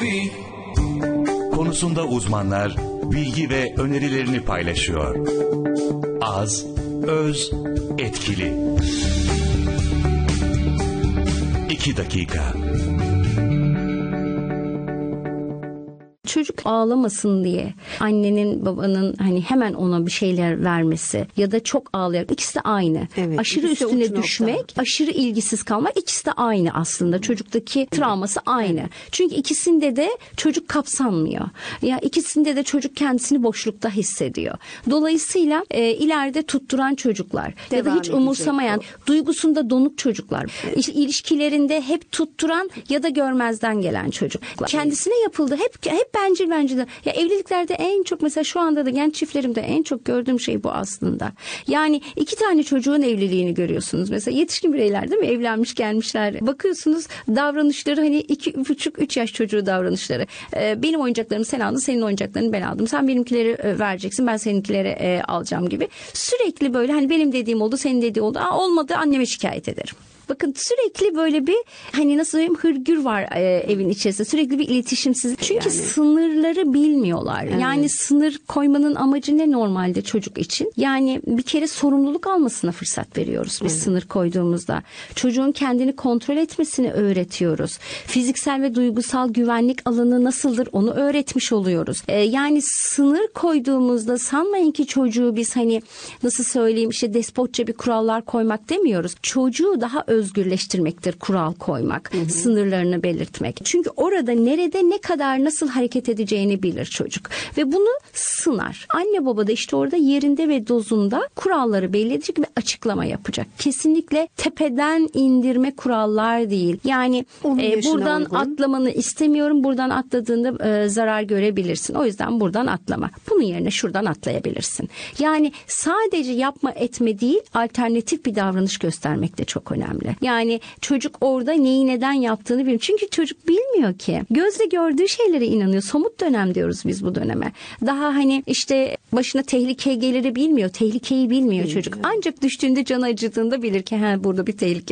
Konusunda uzmanlar bilgi ve önerilerini paylaşıyor. Az, öz, etkili. 2 dakika. Çocuk ağlamasın diye annenin babanın hani hemen ona bir şeyler vermesi ya da çok ağlayarak, ikisi de aynı. Evet, aşırı ikisi de üstüne uç düşmek, nokta. aşırı ilgisiz kalmak, ikisi de aynı aslında. Çocuktaki travması aynı. Çünkü ikisinde de çocuk kapsanmıyor. Ya ikisinde de çocuk kendisini boşlukta hissediyor. Dolayısıyla ileride tutturan çocuklar ya da Devam hiç edecek umursamayan, duygusunda donuk çocuklar, ilişkilerinde hep tutturan ya da görmezden gelen çocuklar. Kendisine yapıldı hep bencil. Ya evliliklerde en çok, mesela şu anda da genç çiftlerimde en çok gördüğüm şey bu aslında. Yani 2 tane çocuğun evliliğini görüyorsunuz. Mesela yetişkin bireyler değil mi? Evlenmiş gelmişler. Bakıyorsunuz davranışları hani 2,5-3 yaş çocuğu davranışları. Benim oyuncaklarımı sen aldın, senin oyuncaklarını ben aldım. Sen benimkileri vereceksin, ben seninkileri alacağım gibi. Sürekli böyle hani benim dediğim oldu, senin dediğin oldu. Olmadı, anneme şikayet ederim. Bakın sürekli böyle bir hani nasıl diyeyim hırgür var evin içerisinde. Sürekli bir iletişimsizlik. Çünkü sınırları bilmiyorlar. Evet. Yani sınır koymanın amacı ne normalde çocuk için? Yani bir kere sorumluluk almasına fırsat veriyoruz biz sınır koyduğumuzda. Çocuğun kendini kontrol etmesini öğretiyoruz. Fiziksel ve duygusal güvenlik alanı nasıldır onu öğretmiş oluyoruz. Yani sınır koyduğumuzda sanmayın ki çocuğu biz hani nasıl söyleyeyim işte despotça bir kurallar koymak demiyoruz. Çocuğu daha özgürleştirmektir kural koymak, sınırlarını belirtmek. Çünkü orada nerede ne kadar nasıl hareket edeceğini bilir çocuk ve bunu sınar. Anne baba da işte orada yerinde ve dozunda kuralları belli edecek ve açıklama yapacak. Kesinlikle tepeden indirme kurallar değil. Yani buradan uygun. atlamanı istemiyorum. Buradan atladığında zarar görebilirsin. O yüzden buradan atlama. Bunun yerine şuradan atlayabilirsin. Yani sadece yapma etme değil, alternatif bir davranış göstermek de çok önemli. Yani çocuk orada neyi neden yaptığını bilmiyor. Çünkü çocuk bilmiyor ki. Gözle gördüğü şeylere inanıyor. Somut dönem diyoruz biz bu döneme. Daha hani işte başına tehlike geliri bilmiyor. Tehlikeyi bilmiyor çocuk. Ancak düştüğünde canı acıdığında bilir ki burada bir tehlike